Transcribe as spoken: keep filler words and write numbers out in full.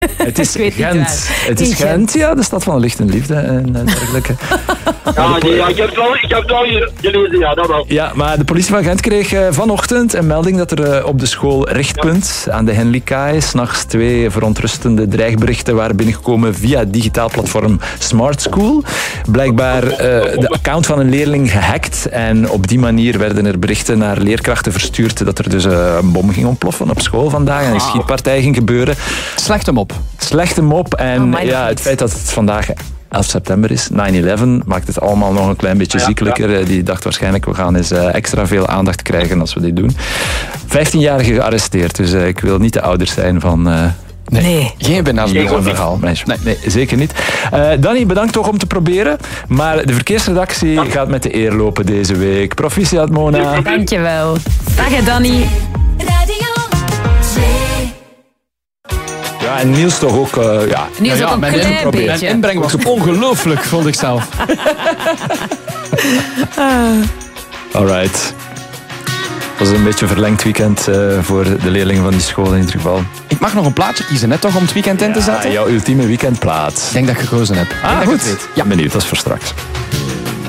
Het is Ik weet niet Gent. waar. Het is In Gent. Gent. Ja, de stad van de licht en liefde en eh, dergelijke. Ja, nee, ja, ik heb het wel, ik heb het wel gelezen, ja, dat wel. Ja, maar de politie van Gent kreeg eh, vanochtend een melding dat er eh, op de school Rechtpunt aan de Henlikaai 's nachts twee verontrustende dreigberichten waren binnengekomen via het digitaal platform Smart School. Blijkbaar uh, de account van een leerling gehackt en op die manier werden er berichten naar leerkrachten verstuurd dat er dus uh, een bom ging ontploffen op school vandaag en een schietpartij ging gebeuren. Slechte mop. Slechte mop en Oh, ja, het feit dat het vandaag elf september is, nine eleven, maakt het allemaal nog een klein beetje Ja, ziekelijker. ja. Die dacht waarschijnlijk, we gaan eens uh, extra veel aandacht krijgen als we dit doen. vijftienjarige gearresteerd, dus uh, ik wil niet de ouders zijn van... Uh, Nee. Nee. Geen benadering verhaal. meisje. Nee, nee, zeker niet. Uh, Danny, bedankt toch om te proberen. Maar de verkeersredactie gaat met de eer lopen deze week. Proficiat, Mona. Dankjewel. Dag hè, Danny. Ja, en Niels toch ook... Uh, ja. Niels Ja, ook een mijn klein in- Mijn beetje. inbreng was ongelooflijk, vond ik zelf. Alright. Het was een beetje een verlengd weekend uh, voor de leerlingen van die school in ieder geval. Ik mag nog een plaatje kiezen, net toch, om het weekend in te zetten? Ja, jouw ultieme weekendplaat. Ik denk dat ik gekozen heb. Ik Ah, denk dat ik goed. het weet. Ja, benieuwd. Dat is voor straks.